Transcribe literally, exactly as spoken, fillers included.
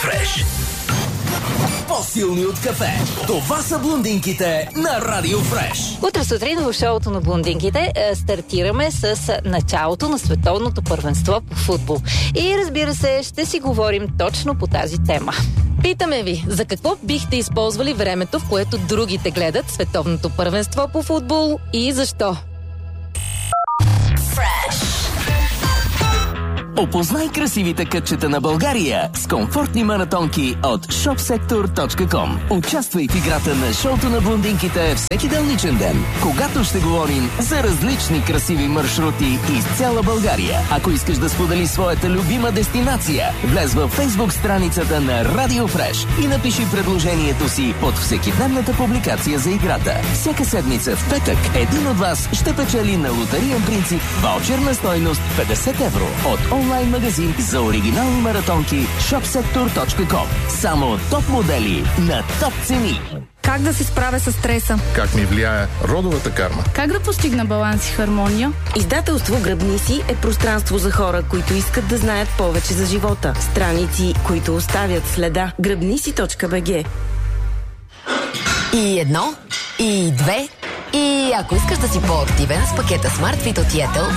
Фреш. По-силни от кафе. Това са блондинките на Радио Фреш. Утре сутрин в шоуто на блондинките е, стартираме с началото на световното първенство по футбол. И разбира се, ще си говорим точно по тази тема. Питаме ви, за какво бихте използвали времето, в което другите гледат световното първенство по футбол и защо? Опознай красивите кътчета на България с комфортни маратонки от шоп сектор точка ком. Участвай в играта на шоуто на блондинките всеки делничен ден, когато ще говорим за различни красиви маршрути из цяла България. Ако искаш да сподели своята любима дестинация, влез във фейсбук страницата на Радио Фреш и напиши предложението си под всекидневната публикация за играта. Всяка седмица в петък един от вас ще печели на лотариен принцип ваучер на стойност петдесет евро от онлайн магазин за оригинални маратонки шоп сектор точка ком. Само топ модели на топ цени. Как да се справя с стреса? Как ми влияе родовата карма? Как да постигна баланс и хармония? Издателство Гръбни си е пространство за хора, които искат да знаят повече за живота. Страници, които оставят следа. гръбниси точка би джи. И едно, и две, и ако искаш да си по-активен с пакета Smart Fit от Yettel,